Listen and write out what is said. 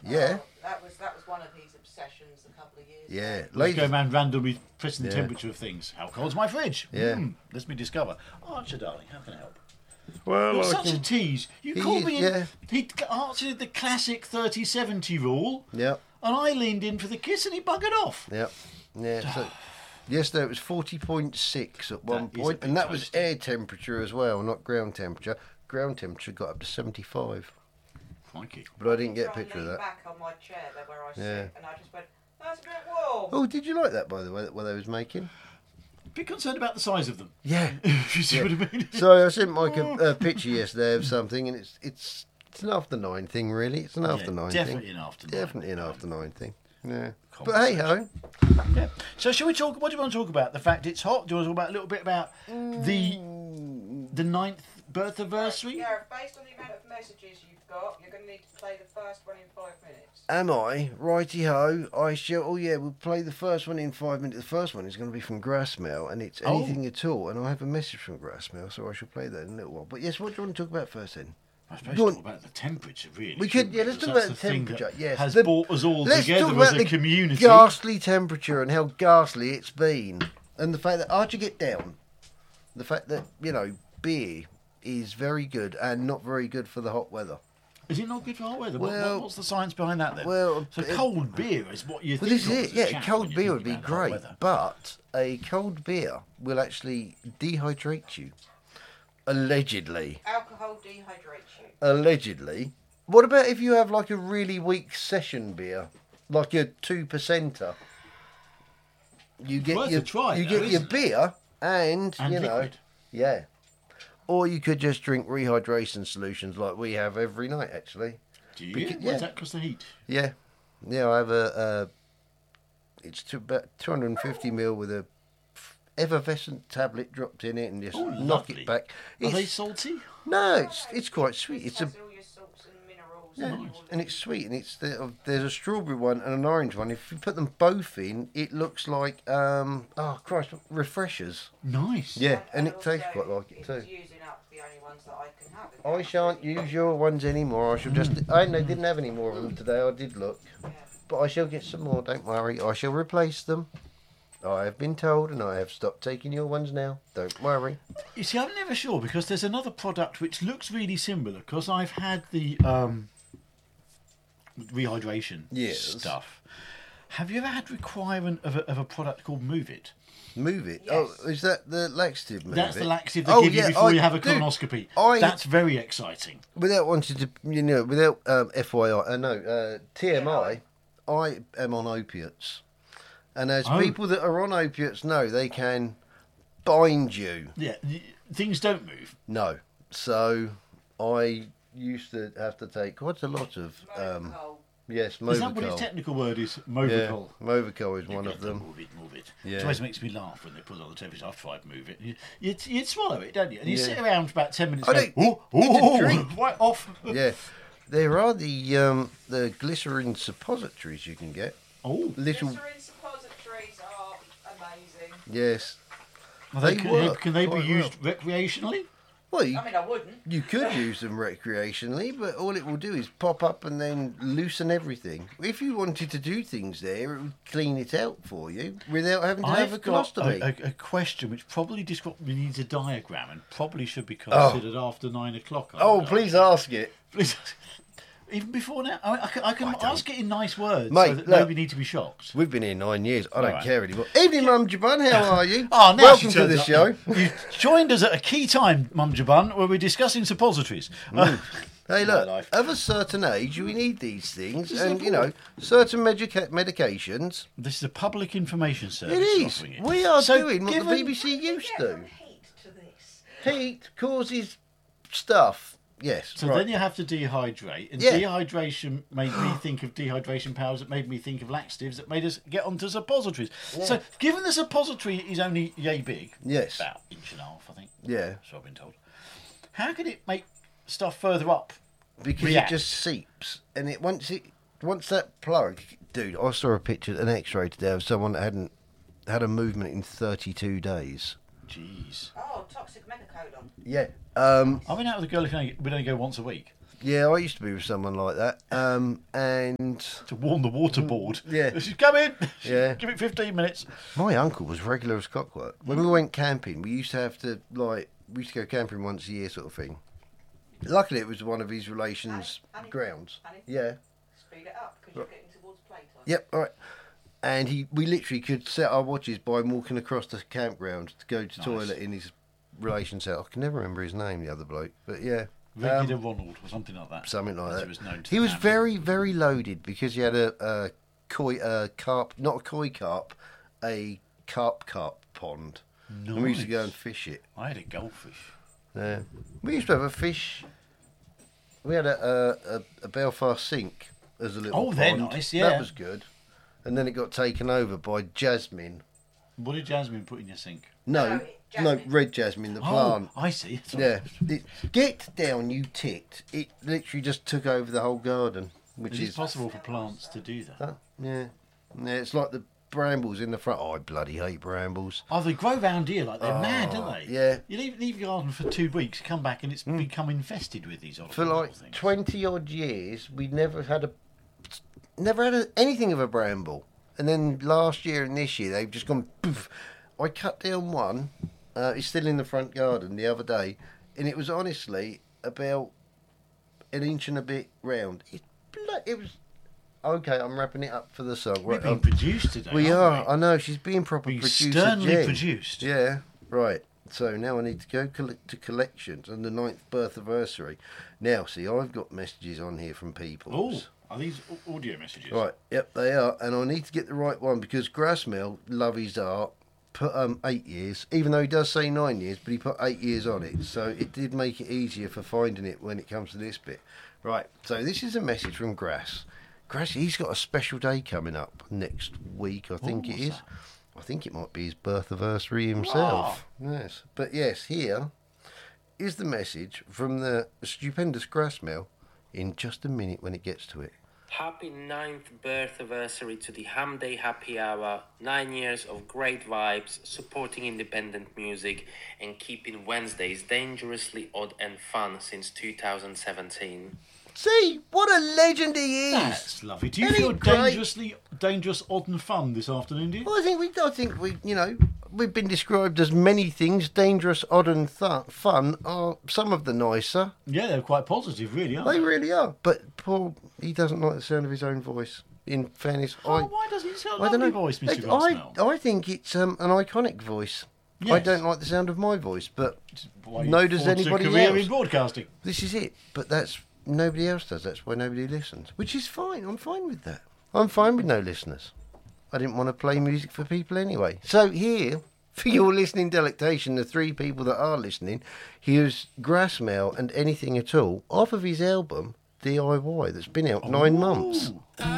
Yeah. That was one of his obsessions a couple of years Yeah. ago. Let's go around randomly pressing the Yeah. temperature of things. How cold's my fridge? Yeah. Let me discover. Archer, darling, how can I help? Well, You're I such a can... tease. You He called is, me. yeah. Archer did the classic 30-70 rule, Yep. and I leaned in for the kiss, and he buggered off. Yep. Yeah. So, yesterday it was 40.6 at one That is a point, bit and that was toasty. air temperature as well, not ground temperature. Ground temperature got up to 75, Crikey. but I didn't get a Try and picture of lean that. back on my chair there where I sit, Yeah. and I just went, that's a bit warm. Oh, did you like that, by the way, what they was making? Bit concerned about the size of them. Yeah. If you see what I mean. So I sent Mike a picture yesterday of something, and it's an after 9 thing, really. It's an after 9 definitely thing. an after 9. Definitely an after 9 thing. Yeah. Common But hey ho. Yeah. So shall we talk? What do you want to talk about? The fact it's hot. Do you want to talk about a little bit about the 9th birth anniversary? Yeah, based on the amount of messages you've got, you're going to need to play the first one in 5 minutes. Am I? Righty ho. I shall. Oh yeah, we'll play the first one in 5 minutes. The first one is going to be from Grassmell, and it's anything at all. And I have a message from Grassmell, so I shall play that in a little while. But yes, what do you want to talk about first then? I suppose Go on. talk about the temperature, really. We could, shouldn't yeah. Let's Because talk that's about the thing that temperature. Yes, has the- brought us all Let's talk together about as a the community. ghastly temperature and how ghastly it's been, and the fact that Archer get down, the fact that beer is very good and not very good for the hot weather. Is it not good for hot weather? Well- What's the science behind that then? Well, so cold beer is what you Well, think this of is as it. a Yeah, chap cold when you beer think would be about hot great, weather. but a cold beer will actually dehydrate you. Allegedly. Alcohol dehydrates you. Allegedly. What about if you have like a really weak session beer, like a 2%er? You get worth your a try, you though, get your isn't it? beer and liquid. yeah. Or you could just drink rehydration solutions like we have every night, actually. Do you? Because- What's yeah. that because the heat? Yeah, I have it's about 250ml with a effervescent tablet dropped in it and just Oh, knock lovely. it back. Are they It's, salty? no, it's quite sweet. This It's a has all your salts and minerals. yeah, and all and it's sweet, and there's a strawberry one and an orange one. If you put them both in, it looks like refreshers. Nice. Yeah, and it also, tastes quite like it was too. using up the only ones that I can have. I shan't use your ones anymore. I shall just. I didn't have any more of them today. I did look, Yeah. but I shall get some more. Don't worry. I shall replace them. I have been told, and I have stopped taking your ones now. Don't worry. You see, I'm never sure because there's another product which looks really similar because I've had the rehydration Yes. stuff. Have you ever had requirement of a product called Move It? Move it. Yes. Oh, is that the laxative? Move That's it? the laxative they Oh, give you yeah, before I you have a do. colonoscopy. I- That's very exciting. Without wanting to, without FYI, TMI, I am on opiates. And as Oh. people that are on opiates know, they can bind you. Yeah, things don't move. No. So I used to have to take quite a lot of, Movicol. yes, Is that what its Movicol. technical word is? Yeah, Movicol. Movicol is You one get of to them. Move it, move it. Yeah. It always makes me laugh when they put it on the television. I've tried Move It. You'd swallow it, don't you? And you Yeah. sit around for about 10 minutes. I going, don't- "Ooh, it's a ooh, drink." right off. Yeah. There are the glycerin suppositories you can get. Oh, Little, Glycerin suppositories are amazing. yes. Are they, They work can they be quite used recreationally? Well, I mean, I wouldn't. you could use them recreationally, but all it will do is pop up and then loosen everything. If you wanted to do things there, it would clean it out for you without having to have a I've got colostomy. a question which probably needs a diagram and probably should be Oh. considered after 9 o'clock. Oh, please ask it. Please. Even before now, I can ask it in nice words Mate, so that look. nobody need to be shocked. We've been here 9 years. I don't All right. care anymore. Evening, Mum Jabun. How are you? Oh, now Welcome she to turns the up. show. You joined us at a key time, Mum Jabun, where we're discussing suppositories. Hey, My look, life. of a certain age, we need these things. This is And, certain medications. This is a public information service. It is. offering it. We are So doing what the given- BBC used Get to. from heat to this. Heat causes stuff. Yes. So right. then you have to dehydrate, and Yeah. dehydration made me think of dehydration powders. That made me think of laxatives. That made us get onto suppositories. So, given the suppository is only yay big, Yes. about inch and a half, I think. Yeah. So I've been told. How can it make stuff further up? Because React. it just seeps, and once that plug, dude. I saw a picture, an X-ray today of someone that hadn't had a movement in 32 days. Jeez. Oh, toxic metacodon. Yeah. I've been out with a girl who would only go once a week. Yeah, I used to be with someone like that. And To warn the waterboard. Yeah. This is coming. Yeah. Give it 15 minutes. my uncle was regular as clockwork. When we went camping, we used to have to, we used to go camping once a year sort of thing. Luckily, it was one of his relations' Annie, grounds. Annie. Yeah. Speed it up because you're getting towards playtime. Yep, all right. And we literally could set our watches by walking across the campground to go to Nice. toilet in his relation's house. I can never remember his name, the other bloke, but yeah. Regular Ronald or something like that. Something like as that. He was, known to He the was family. very, very loaded because he had a koi carp, not a koi carp, a carp pond. And we used to go and fish it. I had a goldfish. Yeah. We used to have a fish. We had a Belfast sink as a little Oh, they're pond. nice, yeah. That was good. And then it got taken over by jasmine. What did Jasmine put in your sink? No, Jasmine. red jasmine, the plant. Oh, I see. Yeah. Get down, you ticked. It literally just took over the whole garden, which Is it is... possible for plants to do that? Yeah. Yeah, it's like the brambles in the front. Oh, I bloody hate brambles. Oh, they grow round here like they're mad, don't they? yeah. You leave your garden for 2 weeks, come back, and it's become infested with these odd For little like things. 20 odd years, we never had anything of a bramble. And then last year and this year, they've just gone poof. I cut down one. It's still in the front garden the other day, and it was honestly about an inch and a bit round. It was okay. I'm wrapping it up for the song. We're being produced today. We aren't are. I know she's being proper Being producer. sternly Jen. produced. Yeah, right. So now I need to go to collections and the 9th birth anniversary. Now, see, I've got messages on here from people. Oh, are these audio messages? Right, yep, they are. And I need to get the right one because Grassmill, love his art, put 8 years, even though he does say 9 years, but he put 8 years on it. So it did make it easier for finding it when it comes to this bit. Right, so this is a message from Grass. Grass, he's got a special day coming up next week, I think it what's is. that? I think it might be his birth anniversary himself. Yes, but yes, here is the message from the stupendous Grassmill in just a minute when it gets to it. Happy 9th birth anniversary to the Ham Day Happy Hour. 9 years of great vibes, supporting independent music, and keeping Wednesdays dangerously odd and fun since 2017. See, what a legend he is! That's lovely. Do you Isn't he feel great? dangerous, odd and fun this afternoon, do you? Well, I think we, we've been described as many things. Dangerous, odd, and fun are some of the nicer. Yeah, they're quite positive, really, aren't They they? really are. But Paul, he doesn't like the sound of his own voice. In fairness, Oh, why doesn't he sound I a don't lovely know. voice, Mr. Grassmill? I think it's an iconic voice. I Yes. don't like the sound of my voice, but Why you no does forged a anybody career else. in broadcasting. This is it. But nobody else does. That's why nobody listens. Which is fine. I'm fine with that. I'm fine with no listeners. I didn't want to play music for people anyway. So here, for your listening delectation, the 3 people that are listening, here's Grassmail and Anything at All off of his album DIY that's been out 9 months. Ooh.